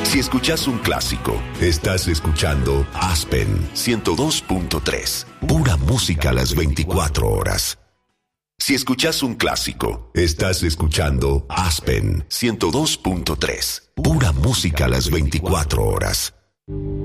Si escuchas un clásico, estás escuchando Aspen 102.3. Pura música a las 24 horas. Si escuchas un clásico, estás escuchando Aspen 102.3. Pura música a las 24 horas.